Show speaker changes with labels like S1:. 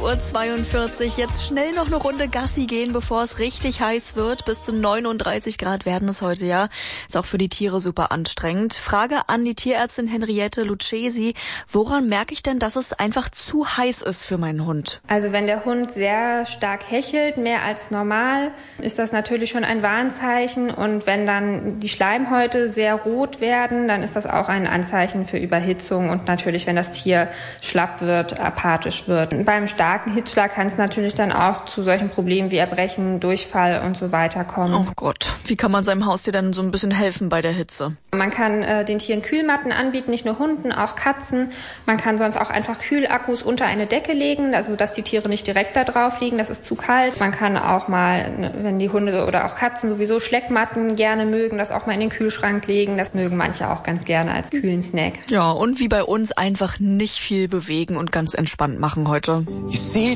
S1: 11:42 Uhr. Jetzt schnell noch eine Runde Gassi gehen, bevor es richtig heiß wird. Bis zu 39 Grad werden es heute, ja. Ist auch für die Tiere super anstrengend. Frage an die Tierärztin Henriette Lucchesi. Woran merke ich denn, dass es einfach zu heiß ist für meinen Hund?
S2: Also wenn der Hund sehr stark hechelt, mehr als normal, ist das natürlich schon ein Warnzeichen. Und wenn dann die Schleimhäute sehr rot werden, dann ist das auch ein Anzeichen für Überhitzung. Und natürlich, wenn das Tier schlapp wird, apathisch wird. Beim starken Hitzschlag kann es natürlich dann auch zu solchen Problemen wie Erbrechen, Durchfall und so weiter kommen.
S1: Oh Gott, wie kann man seinem Haustier dann so ein bisschen helfen bei der Hitze?
S2: Man kann den Tieren Kühlmatten anbieten, nicht nur Hunden, auch Katzen. Man kann sonst auch einfach Kühlakkus unter eine Decke legen, also dass die Tiere nicht direkt da drauf liegen, das ist zu kalt. Man kann auch mal, wenn die Hunde oder auch Katzen sowieso Schleckmatten gerne mögen, das auch mal in den Kühlschrank legen. Das mögen manche auch ganz gerne als kühlen Snack.
S1: Ja, und wie bei uns einfach nicht viel bewegen und ganz entspannt machen heute.